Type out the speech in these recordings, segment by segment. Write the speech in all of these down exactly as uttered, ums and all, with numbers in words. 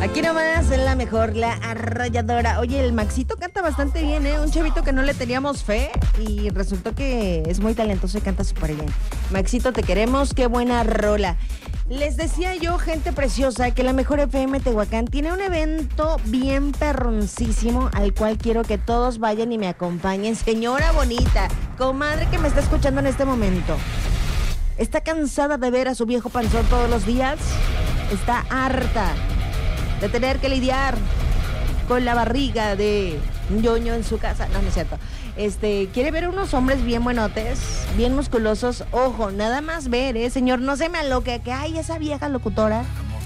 Aquí nomás en la mejor, la arrolladora. Oye, el Maxito canta bastante bien, ¿eh? Un chavito que no le teníamos fe y resultó que es muy talentoso y canta súper bien. Maxito, te queremos, qué buena rola. Les decía yo, gente preciosa, que la mejor F M Tehuacán tiene un evento bien perroncísimo al cual quiero que todos vayan y me acompañen. Señora bonita, comadre que me está escuchando en este momento, ¿está cansada de ver a su viejo panzón todos los días? ¿Está harta de tener que lidiar con la barriga de ñoño en su casa? No, no es cierto. Este, ¿quiere ver unos hombres bien buenotes, bien musculosos? Ojo, nada más ver, ¿eh, señor? No se me aloque, que ay, esa vieja locutora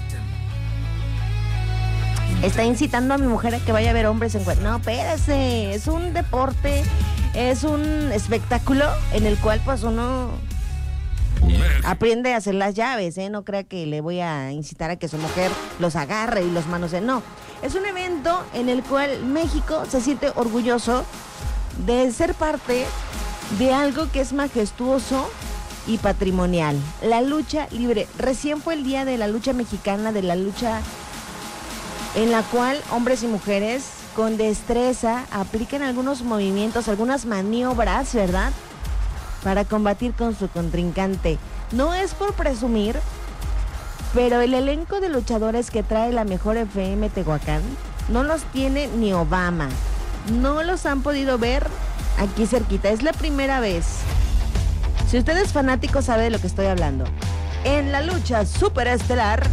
está incitando a mi mujer a que vaya a ver hombres en cuerpo. No, espérese, es un deporte, es un espectáculo en el cual pues uno aprende a hacer las llaves, ¿eh? No crea que le voy a incitar a que su mujer los agarre y los manosee. No, es un evento en el cual México se siente orgulloso de ser parte de algo que es majestuoso y patrimonial. La lucha libre. Recién fue el día de la lucha mexicana, de la lucha en la cual hombres y mujeres con destreza aplican algunos movimientos, algunas maniobras, ¿verdad?, para combatir con su contrincante. No es por presumir, pero el elenco de luchadores que trae la mejor F M Tehuacán no los tiene ni Obama. No los han podido ver aquí cerquita. Es la primera vez. Si usted es fanático, sabe de lo que estoy hablando. En la lucha superestelar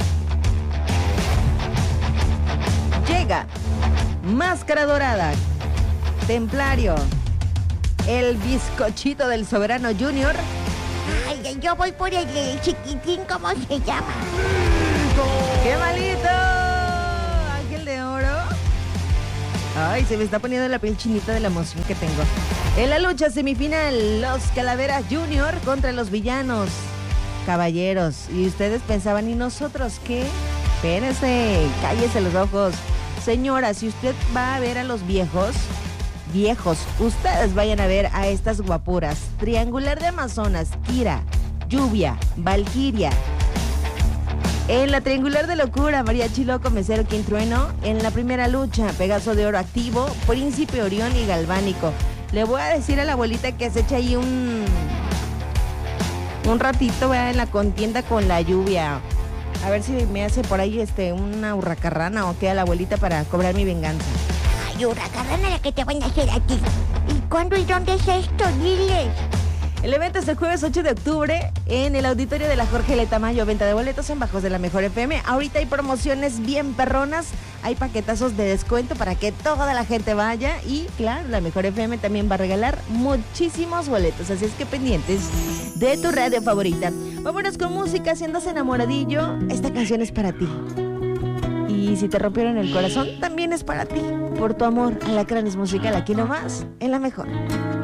llega Máscara Dorada, Templario, el bizcochito del Soberano Junior. Ay, yo voy por el, el chiquitín, ¿cómo se llama? ¡Qué malito! Ángel de Oro. Ay, se me está poniendo la piel chinita de la emoción que tengo. En la lucha semifinal, los Calaveras Junior contra los Villanos Caballeros. Y ustedes pensaban, ¿y nosotros qué? Espérense, cállese los ojos. Señora, si usted va a ver a los viejos, viejos, ustedes vayan a ver a estas guapuras. Triangular de Amazonas, Kira, Lluvia, Valquiria. En la triangular de locura, Mariachi Loco, Mesero Quintrueno. En la primera lucha, Pegaso de Oro Activo, Príncipe Orión y Galvánico. Le voy a decir a la abuelita que se eche ahí un un ratito, ¿verdad?, en la contienda con la Lluvia. A ver si me hace por ahí este una hurracarrana o qué a la abuelita para cobrar mi venganza. Ay, hurracarrana la que te van a hacer aquí. ¿Y cuándo y dónde es esto? Diles. El evento es el jueves ocho de octubre en el auditorio de la Jorge L. Tamayo. Venta de boletos en Bajos de la Mejor F M. Ahorita hay promociones bien perronas. Hay paquetazos de descuento para que toda la gente vaya. Y claro, la Mejor F M también va a regalar muchísimos boletos. Así es que pendientes de tu radio favorita. Vámonos con música. Si andas enamoradillo, esta canción es para ti. Y si te rompieron el corazón, también es para ti. Por tu amor, Alacranes Musical, aquí nomás, en la Mejor.